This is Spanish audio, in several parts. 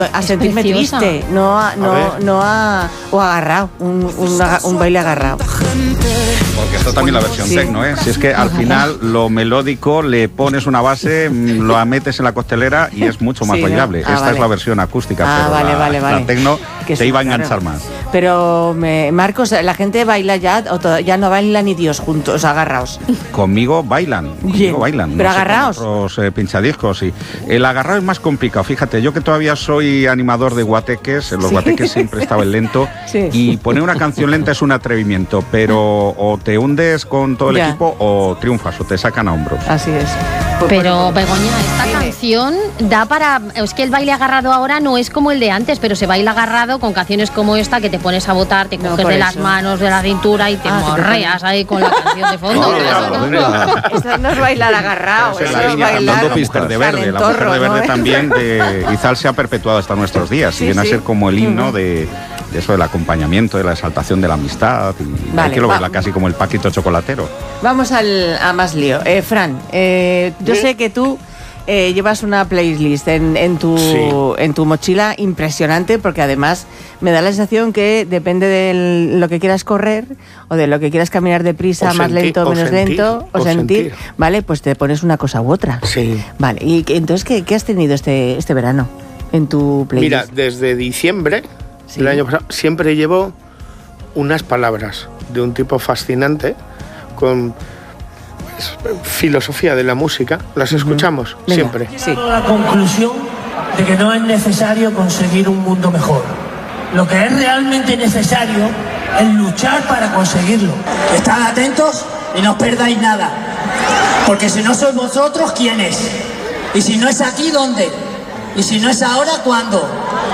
a sentirme triste, o agarrado, un baile agarrado. Porque esto también la versión techno, ¿eh? Si es que al final lo melódico le pones una base, lo metes en la costelera y es mucho más bailable. Esta es la versión acústica, pero la techno te iba a enganchar más. Pero, Marcos, ¿la gente baila ya o ya no bailan ni Dios juntos, agarrados? Conmigo bailan. Pero agarrados. Otros pinchadiscos, y el agarrado es más complicado. Fíjate, yo que todavía soy animador de guateques, en los guateques siempre estaba el lento, y poner una canción lenta es un atrevimiento, pero o te hundes con todo el equipo o triunfas o te sacan a hombros. Así es. Pero Begoña, esta canción da para... Es que el baile agarrado ahora no es como el de antes, pero se baila agarrado con canciones como esta, que te pones a botar, te coges de las manos, de la cintura y te morreas ahí con la canción de fondo. Esto no es bailar agarrado, eso es bailar. La mujer de verde, la mujer de verde también de Izal se ha perpetuado hasta nuestros días y viene a ser como el himno de eso, del acompañamiento, de la exaltación de la amistad. Y hay que lo verla casi como el paquito chocolatero. Vamos a más lío. Fran, yo sé que tú llevas una playlist en tu mochila impresionante, porque además me da la sensación que depende de lo que quieras correr o de lo que quieras caminar deprisa, más lento, menos lento, o sentir, ¿vale? Pues te pones una cosa u otra. Sí. Vale, y entonces, ¿qué has tenido este verano en tu playlist? Mira, desde diciembre del año pasado siempre llevo unas palabras de un tipo fascinante con filosofía de la música. Las escuchamos siempre. He llegado a la conclusión de que no es necesario conseguir un mundo mejor. Lo que es realmente necesario es luchar para conseguirlo. Estad atentos y no os perdáis nada, porque si no sois vosotros, ¿quién es? Y si no es aquí, ¿dónde? Y si no es ahora, ¿cuándo?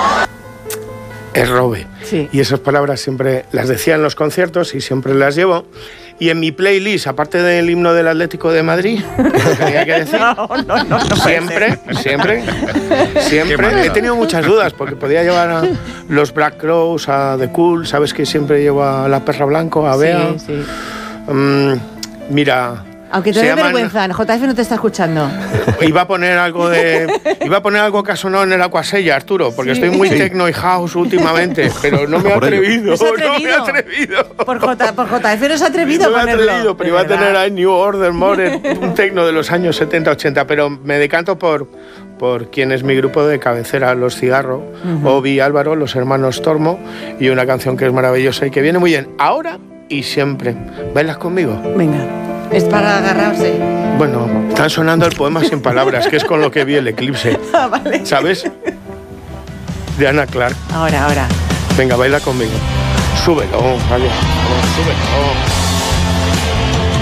Es Robe. Sí. Y esas palabras siempre las decía en los conciertos y siempre las llevo. Y en mi playlist, aparte del himno del Atlético de Madrid, tenía que decir, siempre he tenido muchas dudas, porque podía llevar a los Black Crowes, a The Cool, sabes que siempre llevo a La Perra Blanco, a Bea. Sí. Mira... Aunque te dé vergüenza, JF no te está escuchando. Iba a poner algo que ha sonado en el Aquasella, Arturo, porque estoy muy techno y house últimamente, pero no me he atrevido. Por JF no se ha atrevido a ponerlo. Pero iba a tener ahí New Order, More, un techno de los años 70-80, pero me decanto por quien es mi grupo de cabecera, Los Cigarro, Obi y Álvaro, los hermanos Tormo, y una canción que es maravillosa y que viene muy bien ahora y siempre. ¿Bailas conmigo? Venga. Es para agarrarse. Bueno, están sonando el poema sin palabras, que es con lo que vi el eclipse. Vale. ¿Sabes? De Ana Clark. Ahora. Venga, baila conmigo. Súbelo, vale. Súbelo.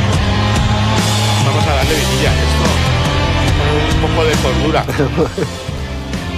Vamos a darle vidilla a esto. Un poco de cordura.